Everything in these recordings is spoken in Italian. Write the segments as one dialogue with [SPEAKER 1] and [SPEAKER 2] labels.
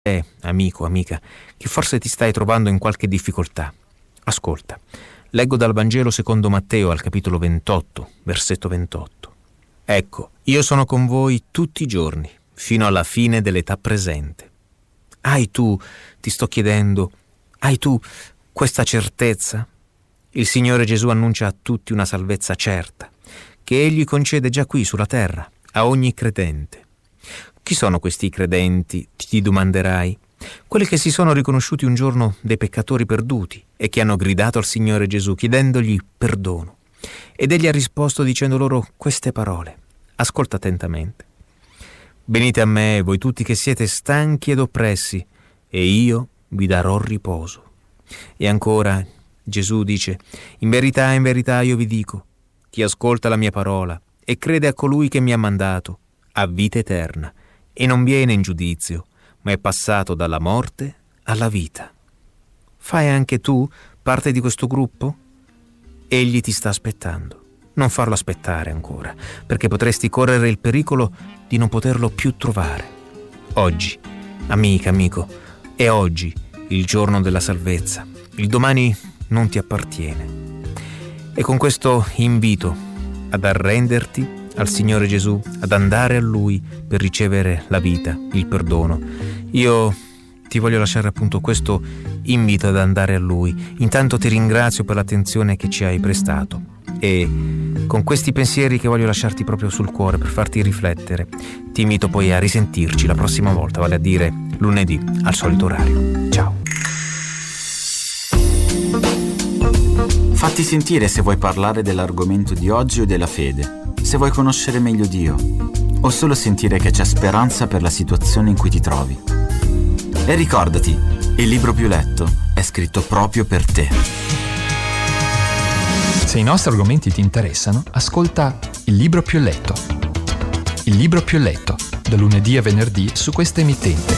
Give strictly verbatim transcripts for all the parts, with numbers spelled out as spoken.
[SPEAKER 1] Eh, amico, amica, che forse ti stai trovando in qualche difficoltà. Ascolta, leggo dal Vangelo secondo Matteo al capitolo ventotto, versetto ventotto. Ecco, io sono con voi tutti i giorni, fino alla fine dell'età presente. Hai tu, ti sto chiedendo, hai tu questa certezza? Il Signore Gesù annuncia a tutti una salvezza certa, che Egli concede già qui sulla terra, a ogni credente. Chi sono questi credenti, ti domanderai? Quelli che si sono riconosciuti un giorno dei peccatori perduti e che hanno gridato al Signore Gesù chiedendogli perdono. Ed Egli ha risposto dicendo loro queste parole. Ascolta attentamente. Venite a me, voi tutti che siete stanchi ed oppressi, e io vi darò riposo. E ancora Gesù dice, in verità, in verità io vi dico, chi ascolta la mia parola e crede a colui che mi ha mandato, ha vita eterna, e non viene in giudizio, ma è passato dalla morte alla vita. Fai anche tu parte di questo gruppo? Egli ti sta aspettando. Non farlo aspettare ancora, perché potresti correre il pericolo di non poterlo più trovare. Oggi, amica, amico, è oggi il giorno della salvezza. Il domani non ti appartiene. E con questo invito ad arrenderti al Signore Gesù, ad andare a Lui per ricevere la vita, il perdono. Io ti voglio lasciare appunto questo invito ad andare a Lui. Intanto ti ringrazio per l'attenzione che ci hai prestato e con questi pensieri che voglio lasciarti proprio sul cuore per farti riflettere, ti invito poi a risentirci la prossima volta, vale a dire lunedì al solito orario. Ciao.
[SPEAKER 2] Fatti sentire se vuoi parlare dell'argomento di oggi o della fede, se vuoi conoscere meglio Dio o solo sentire che c'è speranza per la situazione in cui ti trovi. E ricordati, il libro più letto è scritto proprio per te.
[SPEAKER 3] Se i nostri argomenti ti interessano, ascolta Il libro più letto. Il libro più letto, da lunedì a venerdì su questa emittente.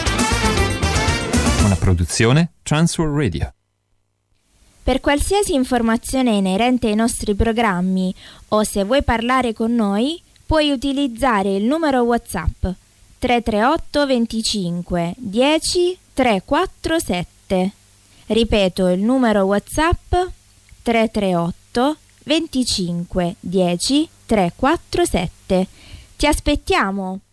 [SPEAKER 3] Una produzione Transworld Radio.
[SPEAKER 4] Per qualsiasi informazione inerente ai nostri programmi o se vuoi parlare con noi, puoi utilizzare il numero WhatsApp tre tre otto venticinque dieci trecentoquarantasette. Ripeto il numero WhatsApp tre tre otto venticinque dieci trecentoquarantasette. Ti aspettiamo!